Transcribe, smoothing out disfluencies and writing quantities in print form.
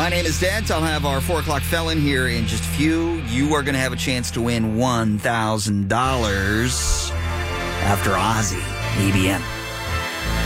My name is Dent. I'll have our 4 o'clock felon here in just a few. You are going to have a chance to win $1,000 after Ozzy, EBM.